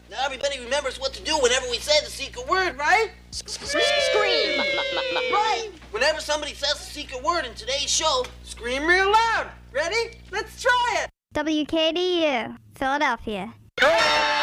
Now everybody remembers what to do whenever we say the secret word, right? Scream! Right! Whenever somebody says the secret word in today's show, scream real loud. Ready? Let's try it! WKDU, Philadelphia.